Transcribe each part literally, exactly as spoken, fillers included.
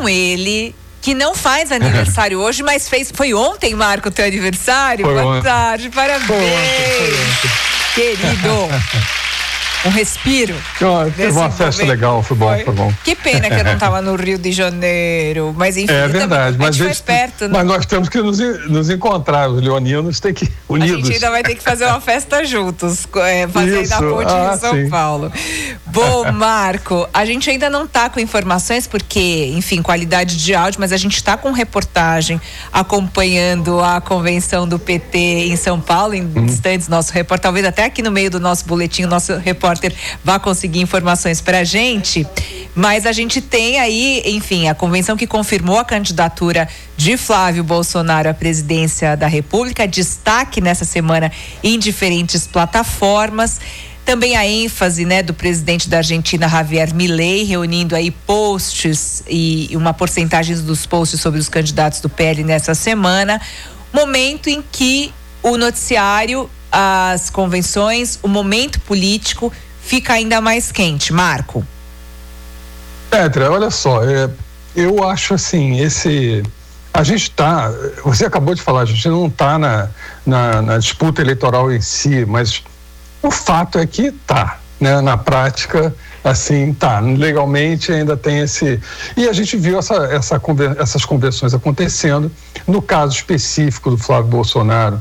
com ele, que não faz aniversário hoje, mas fez, foi ontem, Marco, o teu aniversário? Foi Boa ontem. tarde, parabéns. Foi ontem, foi ontem. Querido. Um respiro. Oh, teve uma festa momento. legal, foi bom, foi. foi bom. Que pena que eu não estava no Rio de Janeiro, mas enfim. É verdade, também, mas, a gente faz perto, né? mas nós temos que nos, nos encontrar, os leoninos têm que unidos. A gente ainda vai ter que fazer uma festa juntos, é, fazer Isso. da ponte ah, em São sim. Paulo. Bom, Marco, a gente ainda não está com informações porque, enfim, qualidade de áudio, mas a gente está com reportagem acompanhando a convenção do P T em São Paulo, em hum. instantes, nosso repórter, talvez até aqui no meio do nosso boletim, o nosso repórter vá conseguir informações pra gente, mas a gente tem aí, enfim, a convenção que confirmou a candidatura de Flávio Bolsonaro à presidência da República, destaque nessa semana em diferentes plataformas. Também a ênfase, né, do presidente da Argentina, Javier Milei, reunindo aí posts e uma porcentagem dos posts sobre os candidatos do P L nessa semana. Momento em que o noticiário, as convenções, o momento político fica ainda mais quente. Marco. Petra, olha só, é, eu acho assim, esse... A gente está, você acabou de falar, a gente não está na, na, na disputa eleitoral em si, mas o fato é que está, né? Na prática, assim, tá, legalmente ainda tem esse... E a gente viu essa, essa, essas convenções acontecendo, no caso específico do Flávio Bolsonaro,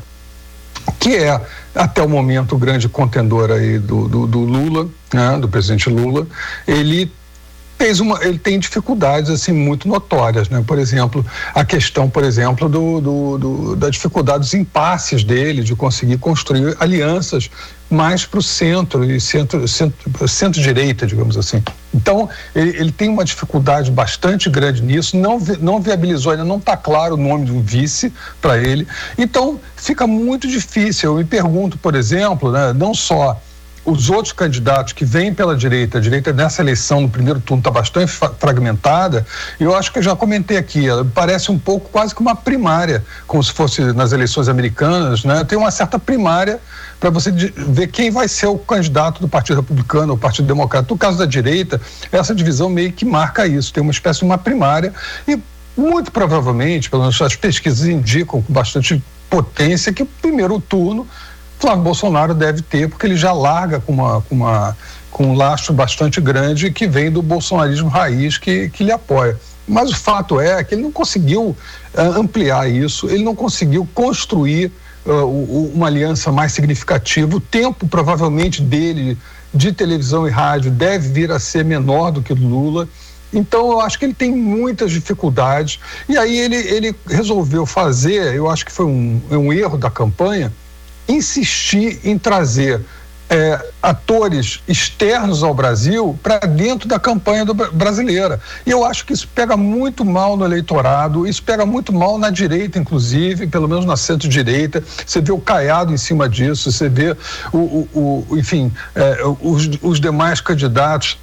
que é, até o momento, o grande contendor aí do, do, do Lula, né? Do presidente Lula. Ele fez uma, ele tem dificuldades assim muito notórias, né? Por exemplo, a questão, por exemplo, do, do, do, da dificuldade dos impasses dele de conseguir construir alianças mais para o centro e centro, centro, centro-direita, digamos assim. Então, ele, ele tem uma dificuldade bastante grande nisso, não, não viabilizou, ainda não está claro o nome do vice para ele. Então, fica muito difícil. Eu me pergunto, por exemplo, né, não só os outros candidatos que vêm pela direita, a direita nessa eleição, no primeiro turno, está bastante fragmentada. Eu acho que eu já comentei aqui, ela parece um pouco quase que uma primária, como se fosse nas eleições americanas, né? Tem uma certa primária para você ver quem vai ser o candidato do Partido Republicano ou Partido Democrata. No caso da direita, essa divisão meio que marca isso, tem uma espécie de uma primária e muito provavelmente, pelo menos as pesquisas indicam com bastante potência, que o primeiro turno Flávio Bolsonaro deve ter, porque ele já larga com, uma, com, uma, com um lastro bastante grande que vem do bolsonarismo raiz que, que lhe apoia. Mas o fato é que ele não conseguiu uh, ampliar isso, ele não conseguiu construir uh, uma aliança mais significativa. O tempo, provavelmente, dele de televisão e rádio deve vir a ser menor do que o do Lula. Então, eu acho que ele tem muitas dificuldades. E aí ele, ele resolveu fazer, eu acho que foi um, um erro da campanha, insistir em trazer é, atores externos ao Brasil para dentro da campanha do, brasileira. E eu acho que isso pega muito mal no eleitorado, isso pega muito mal na direita, inclusive, pelo menos na centro-direita. Você vê o Caiado em cima disso, você vê, o, o, o, enfim, é, os, os demais candidatos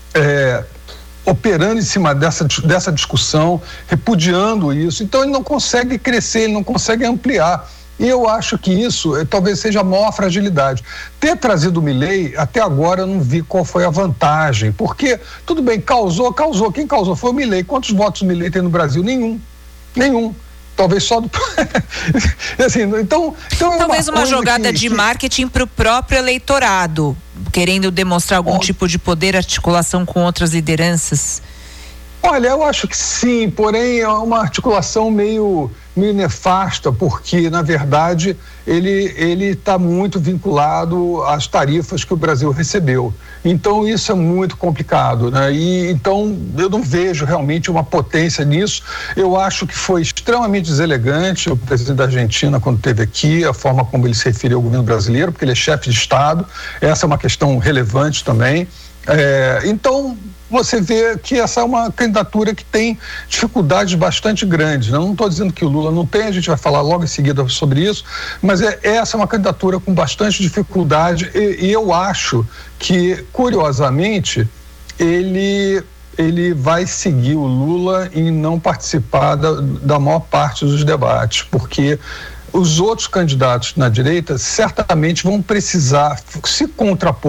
é, operando em cima dessa, dessa discussão, repudiando isso. Então, ele não consegue crescer, ele não consegue ampliar. E eu acho que isso eh, talvez seja a maior fragilidade. Ter trazido o Milei, até agora eu não vi qual foi a vantagem, porque, tudo bem, causou, causou. Quem causou foi o Milei. Quantos votos o Milei tem no Brasil? Nenhum. Nenhum. Talvez só do... assim, então, então é Talvez uma, uma jogada que, de que... marketing para o próprio eleitorado, querendo demonstrar algum oh. tipo de poder, articulação com outras lideranças. Olha, eu acho que sim, porém é uma articulação meio, meio nefasta, porque, na verdade, ele ele está muito vinculado às tarifas que o Brasil recebeu. Então, isso é muito complicado, né? E, então, eu não vejo realmente uma potência nisso. Eu acho que foi extremamente deselegante o presidente da Argentina, quando esteve aqui, a forma como ele se referiu ao governo brasileiro, porque ele é chefe de Estado. Essa é uma questão relevante também. É, então, você vê que essa é uma candidatura que tem dificuldades bastante grandes. Eu não estou dizendo que o Lula não tem, a gente vai falar logo em seguida sobre isso, mas é, essa é uma candidatura com bastante dificuldade e, e eu acho que, curiosamente, ele, ele vai seguir o Lula em não participar da, da maior parte dos debates, porque os outros candidatos na direita certamente vão precisar se contrapor